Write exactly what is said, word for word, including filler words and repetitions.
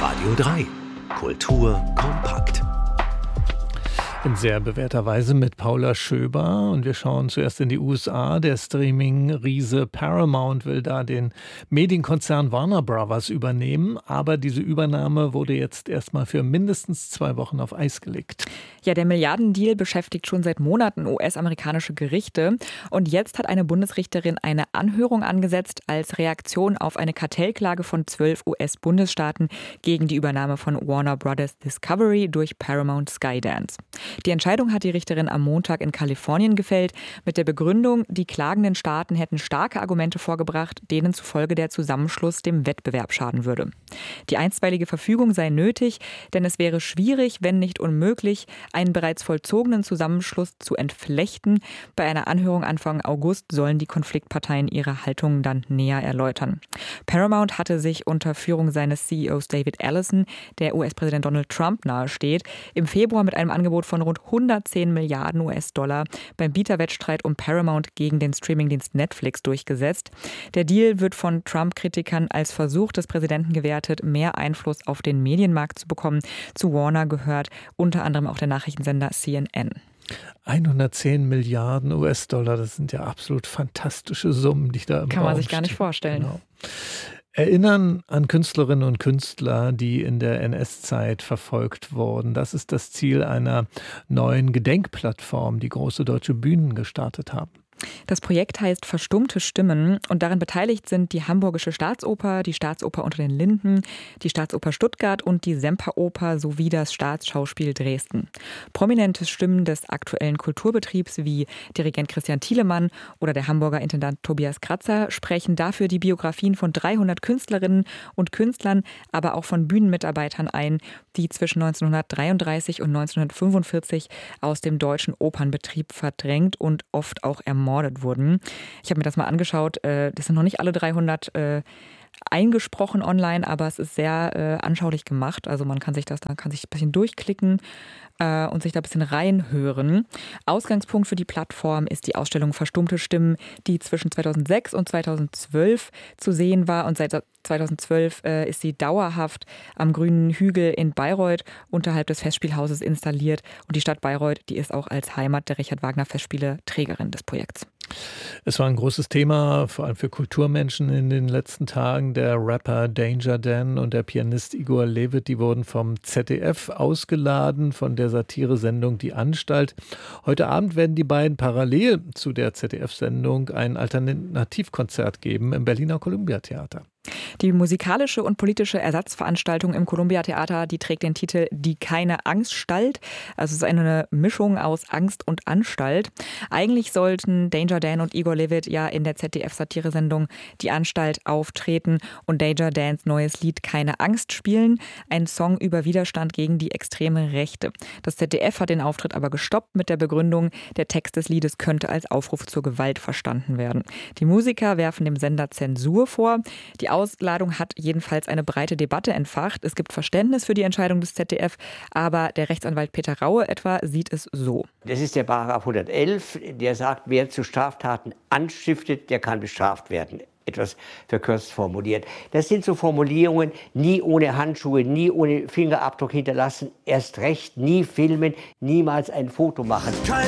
Radio drei. Kultur kompakt. In sehr bewährter Weise mit Paula Schöber. Und wir schauen zuerst in die U S A. Der Streaming-Riese Paramount will da den Medienkonzern Warner Brothers übernehmen. Aber diese Übernahme wurde jetzt erstmal für mindestens zwei Wochen auf Eis gelegt. Ja, der Milliardendeal beschäftigt schon seit Monaten U S-amerikanische Gerichte. Und jetzt hat eine Bundesrichterin eine Anhörung angesetzt als Reaktion auf eine Kartellklage von zwölf U S-Bundesstaaten gegen die Übernahme von Warner Brothers Discovery durch Paramount Skydance. Die Entscheidung hat die Richterin am Montag in Kalifornien gefällt, mit der Begründung, die klagenden Staaten hätten starke Argumente vorgebracht, denen zufolge der Zusammenschluss dem Wettbewerb schaden würde. Die einstweilige Verfügung sei nötig, denn es wäre schwierig, wenn nicht unmöglich, einen bereits vollzogenen Zusammenschluss zu entflechten. Bei einer Anhörung Anfang August sollen die Konfliktparteien ihre Haltungen dann näher erläutern. Paramount hatte sich unter Führung seines C E Os David Ellison, der U S-Präsident Donald Trump nahesteht, im Februar mit einem Angebot von rund hundertzehn Milliarden U S-Dollar beim Bieterwettstreit um Paramount gegen den Streamingdienst Netflix durchgesetzt. Der Deal wird von Trump-Kritikern als Versuch des Präsidenten gewertet, mehr Einfluss auf den Medienmarkt zu bekommen. Zu Warner gehört unter anderem auch der Nachrichtensender C N N. hundertzehn Milliarden U S-Dollar, das sind ja absolut fantastische Summen, die da im Kann Raum man sich gar nicht stehen. vorstellen. Genau. Erinnern an Künstlerinnen und Künstler, die in der N S-Zeit verfolgt wurden. Das ist das Ziel einer neuen Gedenkplattform, die große deutsche Bühnen gestartet haben. Das Projekt heißt Verstummte Stimmen und daran beteiligt sind die Hamburgische Staatsoper, die Staatsoper Unter den Linden, die Staatsoper Stuttgart und die Semperoper sowie das Staatsschauspiel Dresden. Prominente Stimmen des aktuellen Kulturbetriebs wie Dirigent Christian Thielemann oder der Hamburger Intendant Tobias Kratzer sprechen dafür die Biografien von dreihundert Künstlerinnen und Künstlern, aber auch von Bühnenmitarbeitern ein, die zwischen neunzehnhundertdreiunddreißig und neunzehnhundertfünfundvierzig aus dem deutschen Opernbetrieb verdrängt und oft auch ermordet wurden. Ich habe mir das mal angeschaut. Das sind noch nicht alle dreihundert eingesprochen online, aber es ist sehr anschaulich gemacht. Also man kann sich das, da kann sich ein bisschen durchklicken und sich da ein bisschen reinhören. Ausgangspunkt für die Plattform ist die Ausstellung Verstummte Stimmen, die zwischen zweitausendsechs und zweitausendzwölf zu sehen war. Und seit zweitausendzwölf äh, ist sie dauerhaft am Grünen Hügel in Bayreuth unterhalb des Festspielhauses installiert. Und die Stadt Bayreuth, die ist auch als Heimat der Richard Wagner Festspiele Trägerin des Projekts. Es war ein großes Thema, vor allem für Kulturmenschen in den letzten Tagen. Der Rapper Danger Dan und der Pianist Igor Levit, die wurden vom Z D F ausgeladen, von der Satiresendung Die Anstalt. Heute Abend werden die beiden parallel zu der Z D F-Sendung ein Alternativkonzert geben im Berliner Columbia-Theater. Die musikalische und politische Ersatzveranstaltung im Columbia-Theater, die trägt den Titel Die keine Angststalt. Also es ist eine Mischung aus Angst und Anstalt. Eigentlich sollten Danger Dan und Igor Levit ja in der Z D F-Satiresendung Die Anstalt auftreten und Danger Dans neues Lied Keine Angst spielen. Ein Song über Widerstand gegen die extreme Rechte. Das Z D F hat den Auftritt aber gestoppt mit der Begründung, der Text des Liedes könnte als Aufruf zur Gewalt verstanden werden. Die Musiker werfen dem Sender Zensur vor. Die Ausladung hat jedenfalls eine breite Debatte entfacht. Es gibt Verständnis für die Entscheidung des Z D F, aber der Rechtsanwalt Peter Raue etwa sieht es so. Das ist der Paragraph hundertelf, der sagt, wer zu Straftaten anstiftet, der kann bestraft werden. Etwas verkürzt formuliert. Das sind so Formulierungen, nie ohne Handschuhe, nie ohne Fingerabdruck hinterlassen, erst recht nie filmen, niemals ein Foto machen.